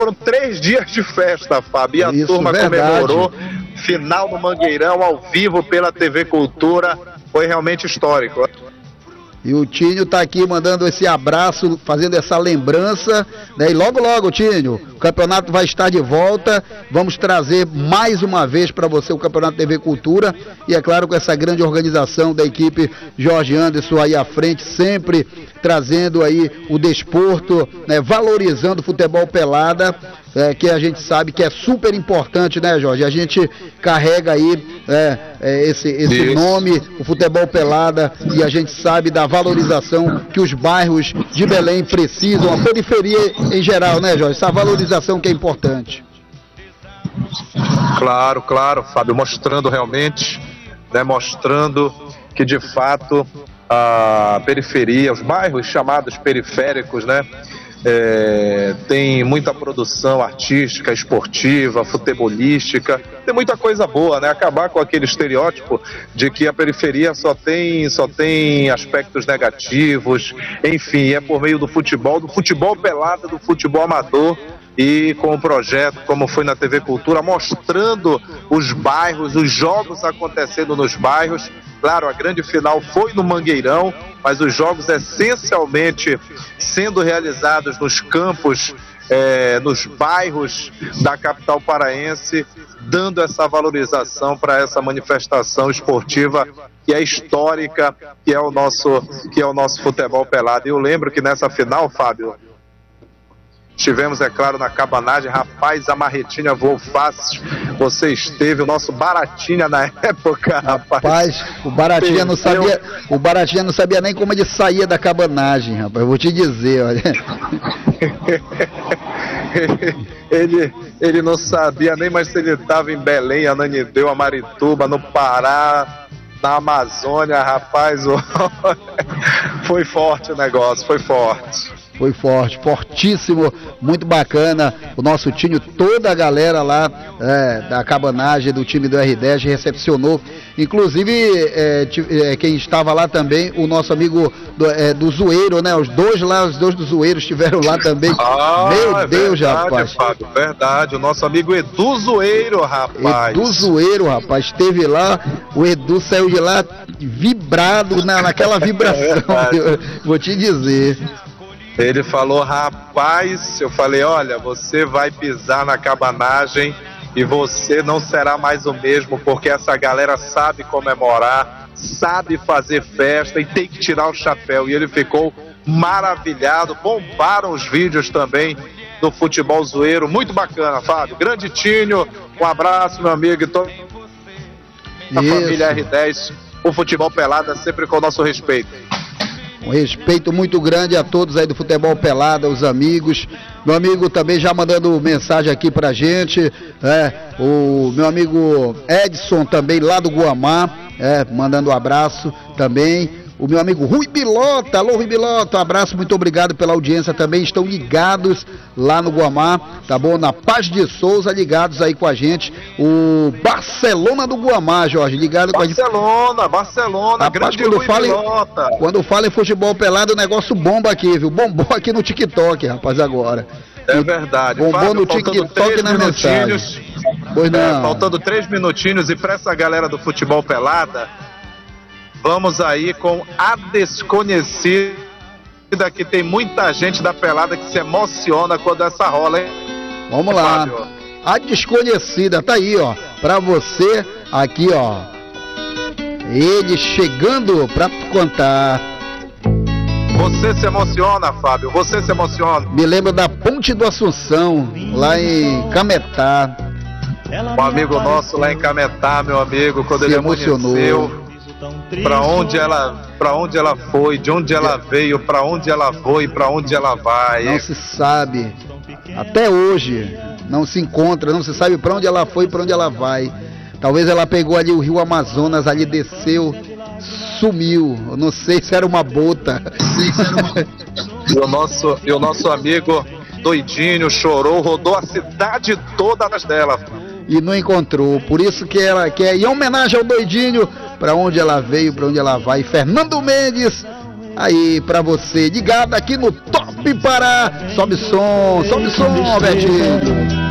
Foram 3 dias de festa, Fábio, e a turma comemorou. Final no Mangueirão, ao vivo pela TV Cultura, foi realmente histórico. E o Tinho tá aqui mandando esse abraço, fazendo essa lembrança, né? E logo, Tinho, o campeonato vai estar de volta. Vamos trazer mais uma vez para você o Campeonato TV Cultura. E é claro, com essa grande organização da equipe Jorge Anderson aí à frente, sempre trazendo aí o desporto, né? Valorizando o futebol pelada, que a gente sabe que é super importante, né, Jorge? A gente carrega aí esse nome, o futebol pelada, e a gente sabe da valorização que os bairros de Belém precisam, a periferia em geral, né, Jorge? Essa valorização que é importante. Claro, Fábio, mostrando realmente, né, mostrando que de fato a periferia, os bairros chamados periféricos, né, tem muita produção artística, esportiva, futebolística, tem muita coisa boa, né? Acabar com aquele estereótipo de que a periferia só tem aspectos negativos, enfim, é por meio do futebol pelado, do futebol amador, e com o projeto, como foi na TV Cultura, mostrando os bairros, os jogos acontecendo nos bairros. Claro, a grande final foi no Mangueirão, mas os jogos essencialmente sendo realizados nos campos, nos bairros da capital paraense, dando essa valorização para essa manifestação esportiva que é histórica, que é o nosso futebol pelado. E eu lembro que nessa final, Fábio, estivemos, é claro, na cabanagem. Rapaz, a marretinha voou fácil. Você esteve, o nosso Baratinha na época, rapaz. O Baratinha não sabia nem como ele saía da cabanagem, rapaz. Eu vou te dizer, olha. ele não sabia nem mais se ele estava em Belém, Ananindeua, Amarituba, no Pará, na Amazônia, rapaz. Foi forte o negócio, foi forte. Foi forte, fortíssimo, muito bacana. O nosso time, toda a galera lá da cabanagem do time do R10 recepcionou. Inclusive, quem estava lá também, o nosso amigo do Zoeiro, né? Os dois do Zoeiro estiveram lá também. Meu Deus, verdade, rapaz. Fábio, verdade, o nosso amigo Edu Zoeiro, rapaz. Edu Zoeiro, rapaz, esteve lá. O Edu saiu de lá vibrado naquela vibração. Vou te dizer. Ele falou, rapaz, eu falei, olha, você vai pisar na cabanagem e você não será mais o mesmo, porque essa galera sabe comemorar, sabe fazer festa e tem que tirar o chapéu. E ele ficou maravilhado. Bombaram os vídeos também do futebol zoeiro, muito bacana, Fábio. Grande Tinho, um abraço, meu amigo, e toda a família R10. O futebol pelado é sempre com o nosso respeito. Um respeito muito grande a todos aí do futebol pelado, os amigos. Meu amigo também já mandando mensagem aqui pra gente, o meu amigo Edson também lá do Guamá, mandando um abraço também. O meu amigo Rui Bilota, alô Rui Bilota, um abraço, muito obrigado pela audiência também, estão ligados lá no Guamá, tá bom? Na Paz de Souza, ligados aí com a gente, o Barcelona do Guamá, Jorge, ligado com a gente. Barcelona, rapaz, grande Rui Bilota. Quando fala em futebol pelado, o negócio bomba aqui, viu? Bombou aqui no TikTok, rapaz, agora. É verdade. Bombou Fábio, no TikTok e nas mensagens. Pois não. Faltando 3 minutinhos, e pra essa galera do futebol pelada, vamos aí com A Desconhecida, que tem muita gente da pelada que se emociona quando essa rola, hein? Vamos lá. Fábio. A Desconhecida, tá aí, ó, pra você, aqui, ó. Ele chegando pra contar. Você se emociona, Fábio, você se emociona. Me lembro da Ponte do Assunção, lá em Cametá. Um amigo nosso lá em Cametá, meu amigo, quando ele emocionou. Para onde ela foi, de onde ela veio, para onde ela foi, para onde ela vai. Não se sabe. Até hoje não se encontra, não se sabe para onde ela foi, para onde ela vai. Talvez ela pegou ali o rio Amazonas, ali desceu, sumiu. Eu não sei se era uma bota. E o nosso amigo doidinho chorou, rodou a cidade toda atrás dela. E não encontrou, por isso que ela quer, em homenagem ao doidinho, para onde ela veio, para onde ela vai. Fernando Mendes, aí pra você, ligado aqui no Top Pará. Sobe som, Betinho.